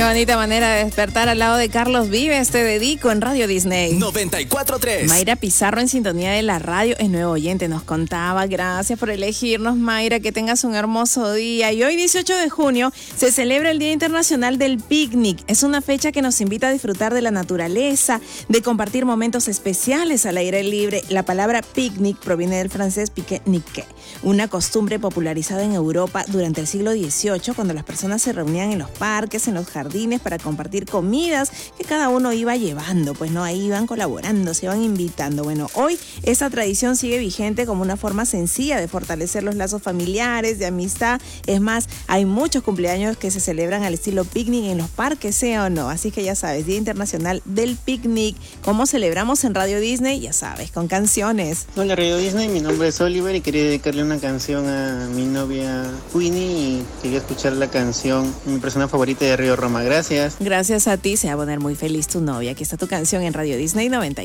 Qué bonita manera de despertar al lado de Carlos Vives. Te dedico en Radio Disney 94.3. Mayra Pizarro, en sintonía de la radio, es nuevo oyente, nos contaba. Gracias por elegirnos, Mayra, que tengas un hermoso día. Y hoy, 18 de junio, se celebra el Día Internacional del Picnic. Es una fecha que nos invita a disfrutar de la naturaleza, de compartir momentos especiales al aire libre. La palabra picnic proviene del francés pique-nique, una costumbre popularizada en Europa durante el siglo XVIII, cuando las personas se reunían en los parques, en los jardines, para compartir comidas que cada uno iba llevando, pues no, ahí iban colaborando, se iban invitando. Bueno, hoy esa tradición sigue vigente como una forma sencilla de fortalecer los lazos familiares, de amistad. Es más, hay muchos cumpleaños que se celebran al estilo picnic en los parques, ¿sí o no? Así que ya sabes, Día Internacional del Picnic. ¿Cómo celebramos en Radio Disney? Ya sabes, con canciones. Hola Radio Disney, mi nombre es Oliver y quería dedicarle una canción a mi novia Queenie y quería escuchar la canción, mi persona favorita de Río Roma. Gracias. Gracias a ti, se va a poner muy feliz tu novia. Aquí está tu canción en Radio Disney 90.